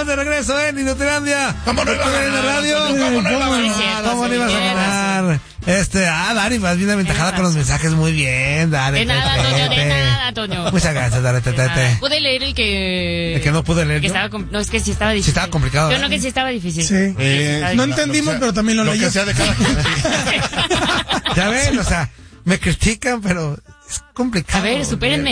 de regreso en Inutilandia. ¿Cómo no iba a ganar? ¿En la radio? ¿Cómo no ibas a ganar? Dani, vas bien aventajada con los mensajes, muy bien, Dani. De nada, Toño. Muchas gracias, Dani. Pude leer el que... ¿El que no pude leer? No, es que sí estaba difícil. Sí estaba complicado. Yo no, que sí estaba difícil. Sí. No entendimos, pero también lo leí. Lo que sea de cada quien. Ya ven, o sea, me critican, pero es complicado. A ver, supérenme,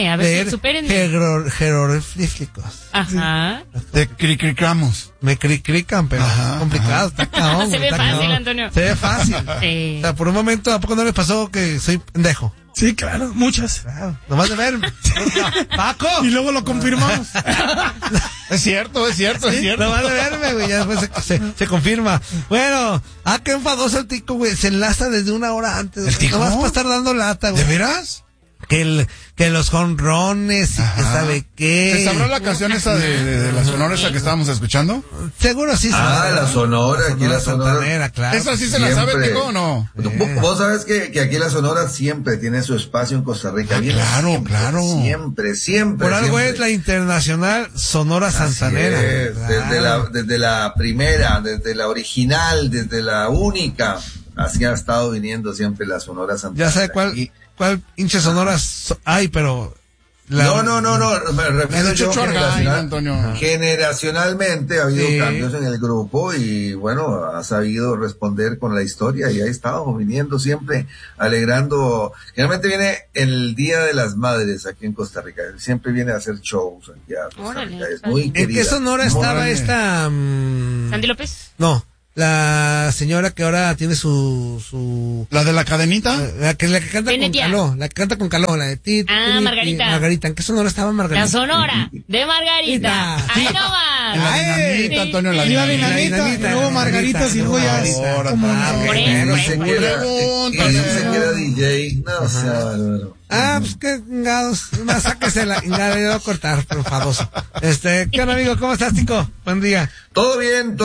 jeroglíficos. Ajá. Te cricricamos. Me crican, pero es complicado, está cabrón. Se ve fácil, Antonio. Se ve fácil. Sí. O sea, por un momento, ¿a poco no les pasó que soy pendejo? Sí, claro, muchas. Claro, nomás de verme. ¡Paco! Y luego lo confirmamos. Es cierto. Nomás de verme, güey, ya después se confirma. Bueno, qué enfadoso el Tico, güey, se enlaza desde una hora antes. ¿El Tico? Nomás para estar dando lata, güey. ¿De veras? Que los jonrones y que sabe qué. ¿Te sabrá la canción esa de la Sonora esa que estábamos escuchando? Seguro sí. La Sonora, aquí la Sonora. Santanera, claro. ¿Esa sí se la sabe, Tico, o no? Vos sabés que aquí la Sonora siempre tiene su espacio en Costa Rica. Claro. Siempre. Por algo siempre. es la internacional Sonora Santanera. Desde la primera, desde la original, desde la única. Así ha estado viniendo siempre la Sonora Santanera. Ya sabe cuál hincha sonoras hay, pero... No. Me refiero yo Antonio. Generacionalmente ha habido cambios en el grupo y bueno, ha sabido responder con la historia y ha estado viniendo siempre, alegrando. Generalmente viene el Día de las Madres aquí en Costa Rica. Siempre viene a hacer shows aquí a Costa Rica. Es muy querida. ¿En qué Sonora estaba esta? ¿Sandy López? No. La señora que ahora tiene su... ¿La de la cadenita? La que canta con caló, la que canta con caló, la de Margarita. Margarita, ¿en qué Sonora estaba Margarita? La Sonora de Margarita. Ahí no va. La dinamita, Antonio, la dinamita. Luego Margaritas y luego ya es como Dice que era DJ. No, o sea, bárbaro. Pues qué chingados. Sáquesela, le voy a cortar, por favor. ¿Qué onda, amigo? ¿Cómo estás, Tico? Buen día. Todo bien.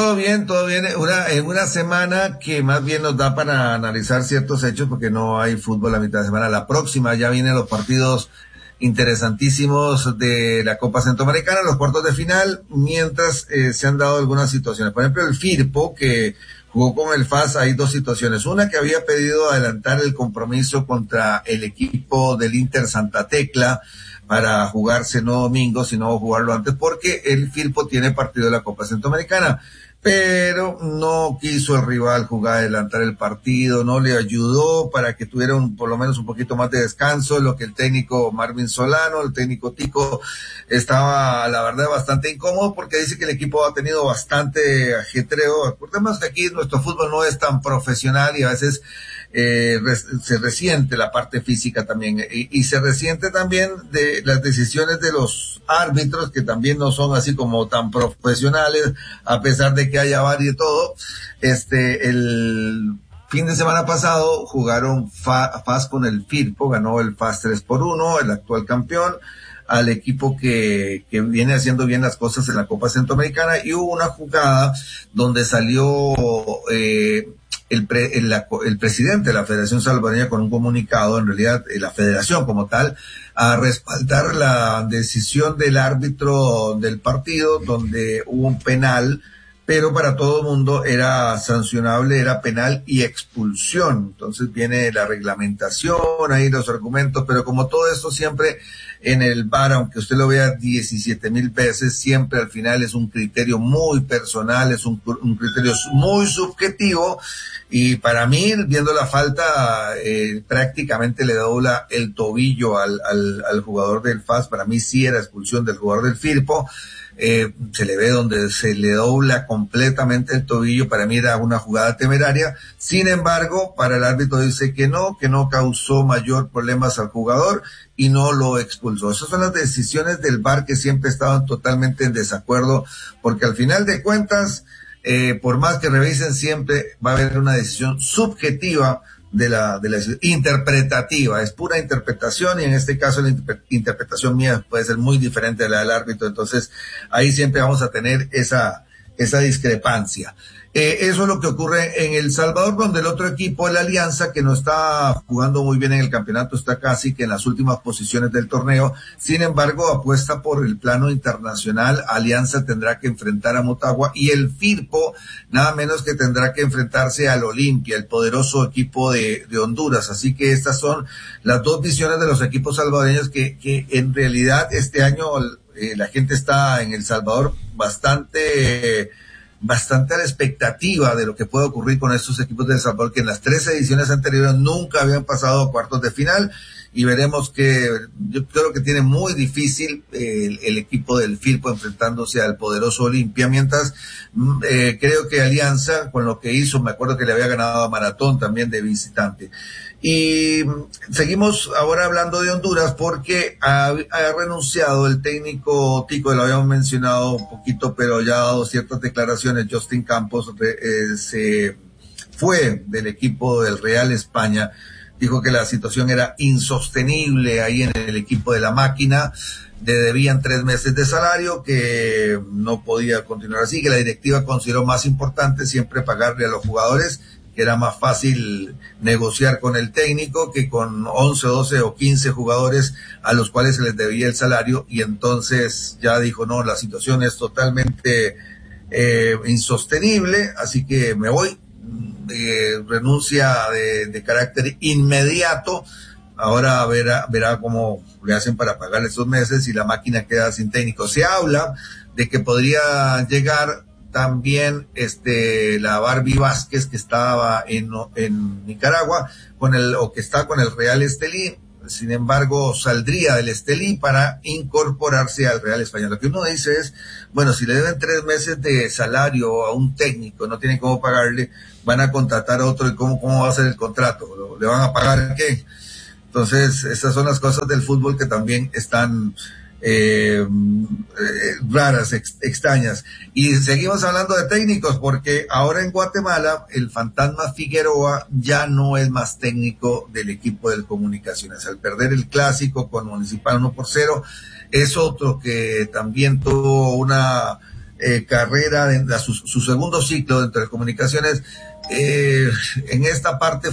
En una semana que más bien nos da para analizar ciertos hechos porque no hay fútbol a mitad de semana. La próxima ya vienen los partidos interesantísimos de la Copa Centroamericana, los cuartos de final, mientras se han dado algunas situaciones. Por ejemplo, el Firpo, que jugó con el FAS, hay dos situaciones. Una, que había pedido adelantar el compromiso contra el equipo del Inter Santa Tecla para jugarse no domingo, sino jugarlo antes, porque el Firpo tiene partido de la Copa Centroamericana. Pero no quiso el rival jugar, adelantar el partido, no le ayudó para que tuviera por lo menos un poquito más de descanso, lo que el técnico Marvin Solano, el técnico Tico, estaba, la verdad, bastante incómodo porque dice que el equipo ha tenido bastante ajetreo. Recordemos que aquí nuestro fútbol no es tan profesional y a veces se resiente la parte física también y se resiente también de las decisiones de los árbitros, que también no son así como tan profesionales, a pesar de que haya VAR y todo. El fin de semana pasado jugaron FAS con el Firpo, ganó el FAS 3-1, el actual campeón, al equipo que viene haciendo bien las cosas en la Copa Centroamericana, y hubo una jugada donde salió el presidente de la Federación Salvadoreña con un comunicado, en realidad la federación como tal, a respaldar la decisión del árbitro del partido, donde hubo un penal, pero para todo el mundo era sancionable, era penal y expulsión. Entonces viene la reglamentación, ahí los argumentos, pero como todo esto siempre en el VAR, aunque usted lo vea 17,000 veces, siempre al final es un criterio muy personal, es un criterio muy subjetivo, y para mí, viendo la falta, prácticamente le dobla el tobillo al jugador del FAS. Para mí sí era expulsión del jugador del Firpo. Se le ve donde se le dobla completamente el tobillo. Para mí era una jugada temeraria. Sin embargo, para el árbitro dice que no causó mayor problemas al jugador y no lo expulsó. Esas son las decisiones del VAR, que siempre estaban totalmente en desacuerdo, porque al final de cuentas, por más que revisen, siempre va a haber una decisión subjetiva de la interpretativa. Es pura interpretación, y en este caso la interpretación mía puede ser muy diferente a la del árbitro. Entonces ahí siempre vamos a tener esa esa discrepancia. Eso es lo que ocurre en El Salvador, donde el otro equipo, el Alianza, que no está jugando muy bien en el campeonato, está casi que en las últimas posiciones del torneo. Sin embargo, apuesta por el plano internacional. Alianza tendrá que enfrentar a Motagua y el Firpo, nada menos que tendrá que enfrentarse al Olimpia, el poderoso equipo de Honduras. Así que estas son las dos visiones de los equipos salvadoreños que en realidad este año la gente está en El Salvador bastante a la expectativa de lo que puede ocurrir con estos equipos de El Salvador, que en las 3 ediciones anteriores nunca habían pasado a cuartos de final, y veremos que yo creo que tiene muy difícil el equipo del Firpo enfrentándose al poderoso Olimpia, mientras creo que Alianza, con lo que hizo, me acuerdo que le había ganado a Maratón también de visitante. Y seguimos ahora hablando de Honduras porque ha renunciado el técnico Tico, lo habíamos mencionado un poquito, pero ya ha dado ciertas declaraciones. Justin Campos se fue del equipo del Real España, dijo que la situación era insostenible ahí en el equipo de la máquina, le debían 3 meses de salario, que no podía continuar así, que la directiva consideró más importante siempre pagarle a los jugadores, que era más fácil negociar con el técnico que con 11, 12 o 15 jugadores a los cuales se les debía el salario, y entonces ya dijo, no, la situación es totalmente insostenible, así que me voy, renuncia de carácter inmediato. Ahora verá cómo le hacen para pagar esos meses y la máquina queda sin técnico. Se habla de que podría llegar también la Barbie Vázquez, que estaba en Nicaragua o que está con el Real Estelí. Sin embargo, saldría del Estelí para incorporarse al Real Español. Lo que uno dice es, bueno, si le deben 3 meses de salario a un técnico, no tienen cómo pagarle, van a contratar a otro, y cómo va a ser el contrato, ¿le van a pagar qué? Entonces, esas son las cosas del fútbol que también están raras, extrañas. Y seguimos hablando de técnicos, porque ahora en Guatemala el fantasma Figueroa ya no es más técnico del equipo del Comunicaciones. Al perder el clásico con Municipal 1-0, es otro que también tuvo una carrera, su segundo ciclo dentro de Comunicaciones. En esta parte